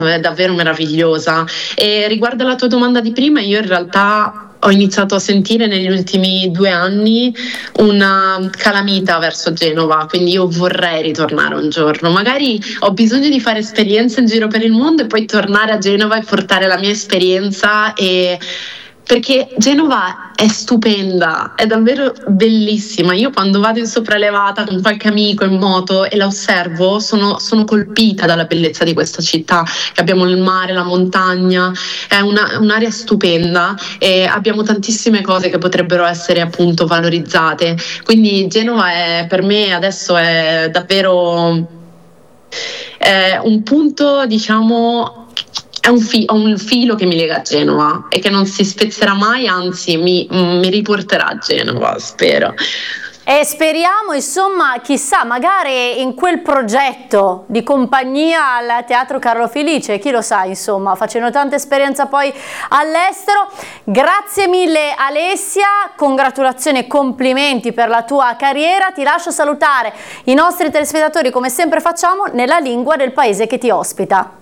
è davvero meravigliosa. E riguardo alla tua domanda di prima, io in realtà ho iniziato a sentire negli ultimi 2 anni una calamita verso Genova, quindi io vorrei ritornare un giorno. Magari ho bisogno di fare esperienze in giro per il mondo e poi tornare a Genova e portare la mia esperienza, perché Genova è stupenda, è davvero bellissima. Io quando vado in sopraelevata con qualche amico in moto e la osservo, sono colpita dalla bellezza di questa città, che abbiamo il mare, la montagna, è un'area stupenda e abbiamo tantissime cose che potrebbero essere appunto valorizzate. Quindi Genova per me adesso è davvero un punto, diciamo, è un filo che mi lega a Genova e che non si spezzerà mai, anzi mi riporterà a Genova, spero. E speriamo, insomma, chissà, magari in quel progetto di compagnia al Teatro Carlo Felice, chi lo sa, insomma, facendo tanta esperienza poi all'estero. Grazie mille Alessia, congratulazioni e complimenti per la tua carriera. Ti lascio salutare i nostri telespettatori, come sempre facciamo, nella lingua del paese che ti ospita.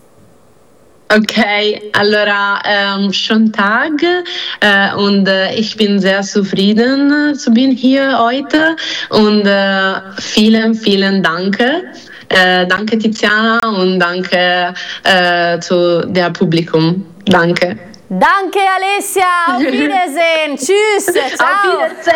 Okay, allora schönen Tag und ich bin sehr zufrieden zu bin hier heute und vielen Danke. Danke Tiziana und danke zu der Publikum. Danke. Danke Alessia, auf Wiedersehen, tschüss, ciao. Auf Wiedersehen.